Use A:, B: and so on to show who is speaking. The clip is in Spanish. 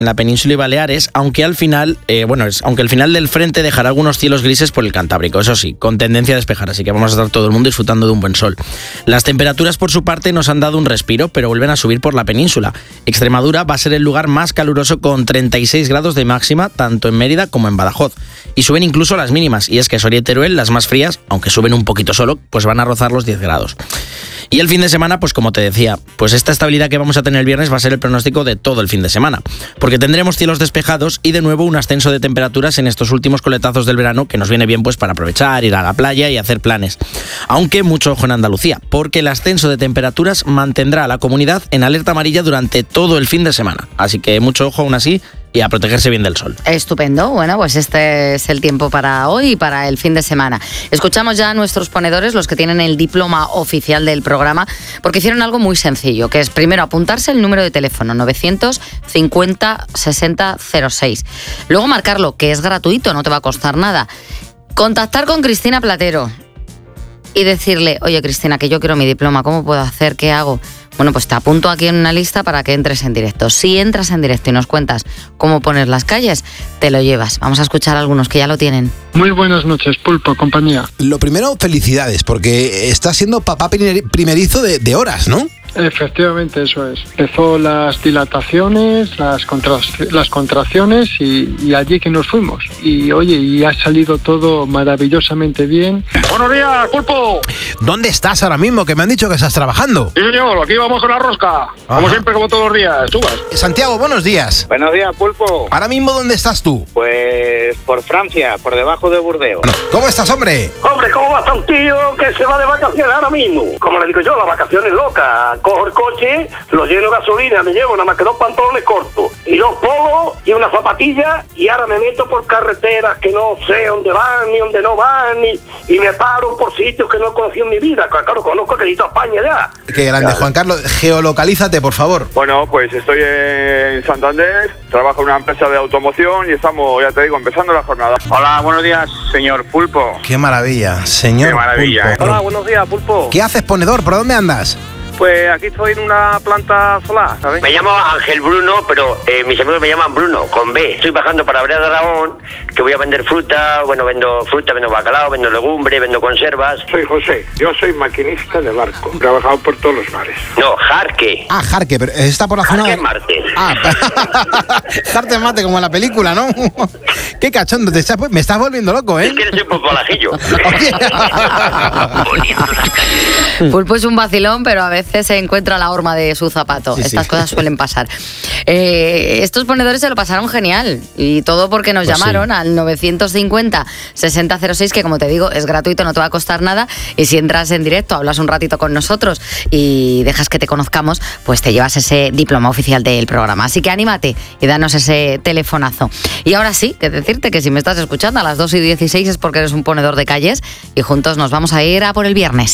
A: en la península y Baleares, aunque el final del frente dejará algunos cielos grises por el Cantábrico, eso sí, con tendencia a despejar, así que vamos a estar todo el mundo disfrutando de un buen sol. Las temperaturas, por su parte, nos han dado un respiro, pero vuelven a subir por la península. Extremadura va a ser el lugar más caluroso con 36 grados de máxima, tanto en Mérida como en Badajoz. Y suben incluso las mínimas, y es que Soria y Teruel, las más frías, aunque suben un poquito solo, pues van a rozar los 10 grados. Y el fin de semana, pues como te decía, pues esta estabilidad que vamos a tener el viernes va a ser el pronóstico de todo el fin de semana, porque tendremos cielos despejados y de nuevo un ascenso de temperaturas en estos últimos coletazos del verano, que nos viene bien pues para aprovechar, ir a la playa y hacer planes. Aunque mucho ojo en Andalucía, porque el ascenso de temperaturas mantendrá a la comunidad en alerta amarilla durante todo el fin de semana, así que mucho ojo aún así y a protegerse bien del sol.
B: Estupendo. Bueno, pues este es el tiempo para hoy y para el fin de semana. Escuchamos ya a nuestros ponedores, los que tienen el diploma oficial del programa, porque hicieron algo muy sencillo, que es primero apuntarse el número de teléfono 950 60 06. Luego marcarlo, que es gratuito, no te va a costar nada. Contactar con Cristina Platero y decirle, oye Cristina, que yo quiero mi diploma, ¿cómo puedo hacer? ¿Qué hago? Bueno, pues te apunto aquí en una lista para que entres en directo. Si entras en directo y nos cuentas cómo poner las calles, te lo llevas. Vamos a escuchar a algunos que ya lo tienen.
C: Muy buenas noches, Pulpo, compañía.
D: Lo primero, felicidades, porque estás siendo papá primerizo de horas, ¿no?
C: Efectivamente, eso es. Empezó las dilataciones, las contracciones y allí que nos fuimos. Y oye, y ha salido todo maravillosamente bien.
E: ¡Buenos días, Pulpo!
D: ¿Dónde estás ahora mismo? Que me han dicho que estás trabajando.
E: Sí, señor, aquí vamos con la rosca. Como siempre, como todos los días. Subas.
D: Santiago, buenos días.
F: Buenos días, Pulpo.
D: Ahora mismo, ¿dónde estás tú?
F: Pues por Francia, por debajo de Burdeos.
D: Bueno, ¿cómo estás, hombre?
E: Hombre, ¿cómo va a estar un tío que se va de vacaciones ahora mismo? Como le digo yo, las vacaciones locas. Cojo el coche, lo lleno de gasolina, me llevo nada más que 2 pantalones cortos y 2 polos y una zapatilla, y ahora me meto por carreteras que no sé dónde van ni dónde no van, y me paro por sitios que no he conocido en mi vida. Claro, conozco que necesito España ya.
D: Qué grande, claro. Juan Carlos, geolocalízate, por favor.
G: Bueno, pues estoy en Santander, trabajo en una empresa de automoción y estamos, ya te digo, empezando la jornada.
F: Hola, buenos días, señor Pulpo.
D: Qué maravilla, señor.
G: Qué maravilla.
D: Pulpo.
E: Hola, buenos días, Pulpo.
D: ¿Qué haces, ponedor? ¿Por dónde andas?
E: Pues aquí estoy en una planta solar, ¿sabes?
H: Me llamo Ángel Bruno, pero mis amigos me llaman Bruno, con B. Estoy bajando para Brea de Aragón, que voy a vender fruta. Bueno, vendo fruta, vendo bacalao, vendo legumbre, vendo conservas.
E: Soy José, yo soy maquinista de barco. He trabajado por todos los mares.
H: No, Jarque.
D: Ah, Jarque, pero está por la zona
H: Jarque
D: de...
H: Marte.
D: Ah, Jarque Mate, como en la película, ¿no? Qué cachondo, me estás volviendo loco, ¿eh?
H: Es que eres un poco alajillo.
B: Pulpo es un vacilón, pero a veces se encuentra la horma de su zapato.
D: Sí,
B: Estas
D: sí.
B: cosas suelen pasar. Estos ponedores se lo pasaron genial, y todo porque nos
D: Pues
B: llamaron
D: sí.
B: al 950 60 06, que como te digo es gratuito, no te va a costar nada, y si entras en directo, hablas un ratito con nosotros y dejas que te conozcamos, pues te llevas ese diploma oficial del programa. Así que anímate y danos ese telefonazo. Y ahora sí, que decirte que si me estás escuchando a las 2:16 es porque eres un ponedor de calles, y juntos nos vamos a ir a por el viernes.